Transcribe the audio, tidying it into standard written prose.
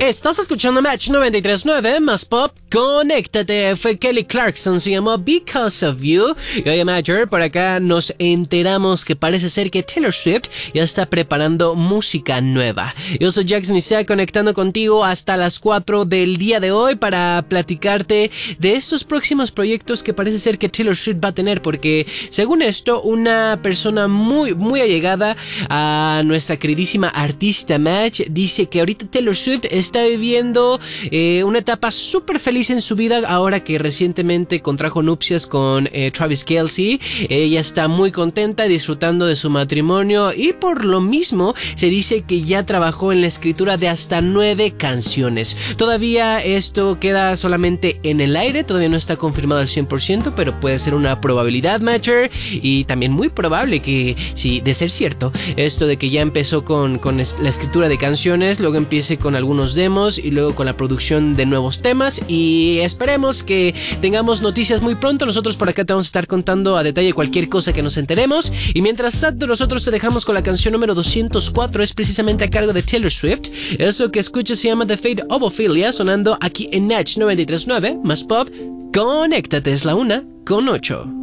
Estás escuchando Match 93.9 más pop. Conéctate. Fue Kelly Clarkson, se llamó Because of You. Y oye, Major, por acá nos enteramos que parece ser que Taylor Swift ya está preparando música nueva. Yo soy Jackson y estoy conectando contigo hasta las 4 del día de hoy para platicarte de estos próximos proyectos que parece ser que Taylor Swift va a tener, porque según esto, una persona muy allegada a nuestra queridísima artista Match dice que ahorita Taylor Swift está viviendo una etapa súper feliz en su vida ahora que recientemente contrajo nupcias con Travis Kelce. Ella está muy contenta disfrutando de su matrimonio y por lo mismo se dice que ya trabajó en la escritura de hasta 9 canciones. Todavía esto queda solamente en el aire, todavía no está confirmado al 100%, pero puede ser una probabilidad, Matcher, y también muy probable que, si de ser cierto, esto de que ya empezó con la escritura de canciones, luego empiece con algunos demos y luego con la producción de nuevos temas, y esperemos que tengamos noticias muy pronto. Nosotros por acá te vamos a estar contando a detalle cualquier cosa que nos enteremos, y mientras tanto nosotros te dejamos con la canción número 204, es precisamente a cargo de Taylor Swift. Eso que escuchas se llama The Fate of Ophelia, sonando aquí en Natch 93.9 más pop. Conéctate, es la 1:08.